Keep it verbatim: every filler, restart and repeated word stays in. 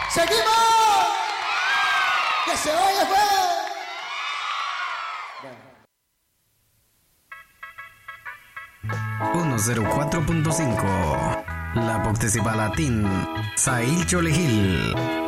¡Seguimos! ¡Que se oye, pues! ciento cuatro punto cinco La Poctecipalatín, Sail Cholejil.